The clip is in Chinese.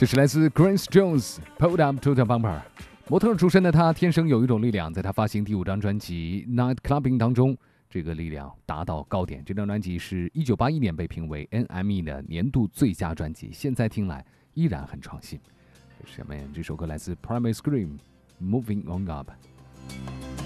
这是来自 Grace Jones，Pulled Up to the Bumper。模特出身的他，天生有一种力量，在他发行第5张专辑《Night Clubbing》当中，这个力量达到高点。这张专辑是1981年被评为 NME 的年度最佳专辑，现在听来依然很创新。下面这首歌来自 Primal Scream，《Moving On Up》。